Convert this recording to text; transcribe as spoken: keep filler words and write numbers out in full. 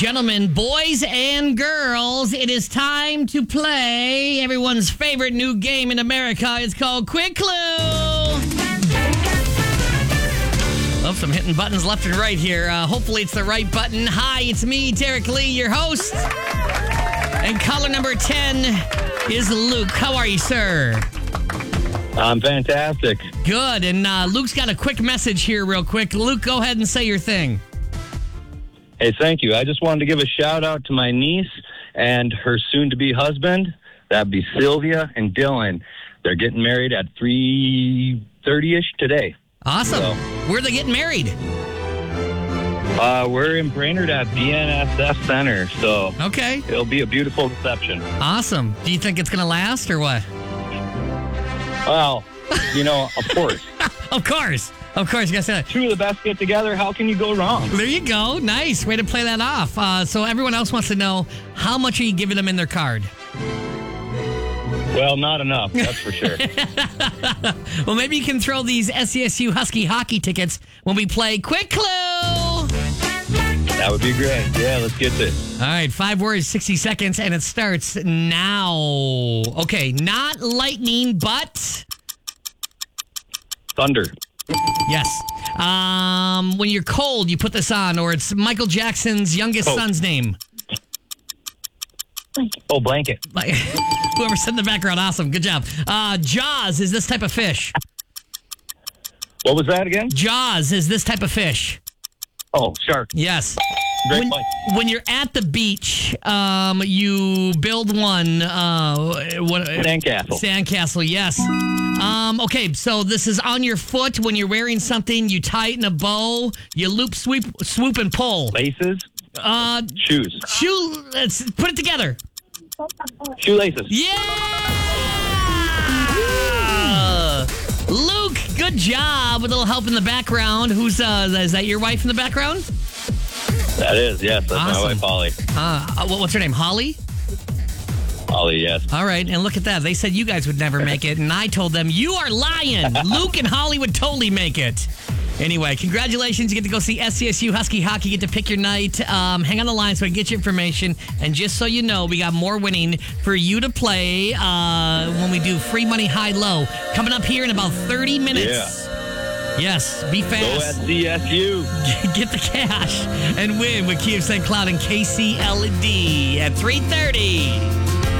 gentlemen, boys and girls, it is time to play everyone's favorite new game in America. It's called Quick Clue. Oops, I'm hitting buttons left and right here. Uh, hopefully it's the right button. Hi, it's me, Derek Lee, your host. And caller number ten is Luke. How are you, sir? I'm fantastic. Good. And uh, Luke's got a quick message here real quick. Luke, go ahead and say your thing. Hey, thank you. I just wanted to give a shout out to my niece and her soon-to-be husband. That'd be Sylvia and Dylan. They're getting married at three thirty-ish today. Awesome. So, Where are they getting married? uh, we're in Brainerd at B N S F Center, so Okay. it'll be a beautiful reception. Awesome. Do you think it's going to last or what? Well, you know, of course. Of course. Of course. You got to say that. Two of the best get together. How can you go wrong? There you go. Nice. Way to play that off. Uh, so everyone else wants to know, how much are you giving them in their card? Well, not enough, that's for sure. Well, maybe you can throw these S C S U Husky hockey tickets when we play Quick Clue. That would be great. Yeah, let's get this. All right, five words, sixty seconds, and it starts now. Okay, not lightning, but... Thunder. Yes. Um, when you're cold, you put this on, or it's Michael Jackson's youngest Oh. son's name. Oh, blanket. Like, whoever said in the background, awesome. Good job. Uh, Jaws is this type of fish. What was that again? Jaws is this type of fish. Oh, shark. Yes. Great When, point. when you're at the beach, um, you build one. Uh, what? Sandcastle. Sandcastle, yes. Um, okay, so this is on your foot. When you're wearing something, you tie it in a bow. You loop, sweep, swoop, and pull. Laces. Uh, Shoes. shoe. Let's put it together. Shoelaces. Yeah! Luke, good job. With a little help in the background. Who's uh? Is that your wife in the background? That is, yes. That's Awesome. my wife, Holly. Uh, what- what's her name? Holly? Holly, yes. All right, and look at that. They said you guys would never make it, and I told them, you are lying. Luke and Holly would totally make it. Anyway, congratulations. You get to go see S C S U Husky Hockey. You get to pick your night. Um, hang on the line so I can get your information. And just so you know, we got more winning for you to play uh, when we do free money high-low. Coming up here in about thirty minutes. Yeah. Yes, be Go fast. S C S U. Get the cash and win with Kia of Saint Cloud and K C L D at three thirty.